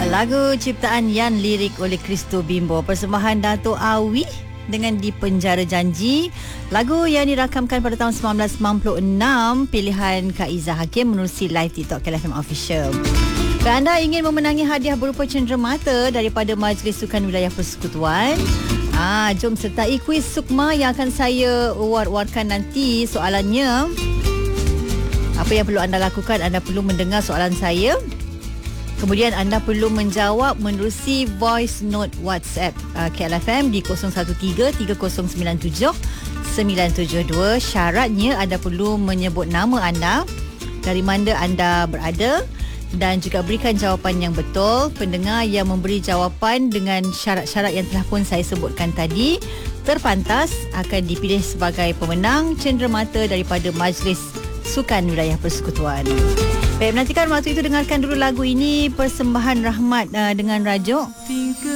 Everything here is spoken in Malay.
Lagu ciptaan Yan, lirik oleh Kristo Bimbo, persembahan Dato' Awi dengan Di Penjara Janji. Lagu yang dirakamkan pada tahun 1996, pilihan Kak Izzah Hakim menerusi live TikTok KLFM Official. Jika anda ingin memenangi hadiah berupa cenderamata daripada Majlis Sukan Wilayah Persekutuan, jom sertai kuis Sukma yang akan saya war-warkan nanti. Soalannya, apa yang perlu anda lakukan? Anda perlu mendengar soalan saya, kemudian anda perlu menjawab menerusi voice note WhatsApp KLFM di 013-3097-972. Syaratnya anda perlu menyebut nama anda, dari mana anda berada, dan juga berikan jawapan yang betul. Pendengar yang memberi jawapan dengan syarat-syarat yang telah pun saya sebutkan tadi terpantas akan dipilih sebagai pemenang cenderamata daripada Majlis Sukan Wilayah Persekutuan. Baik, menantikan waktu itu dengarkan dulu lagu ini, persembahan Rahmat dengan rajuk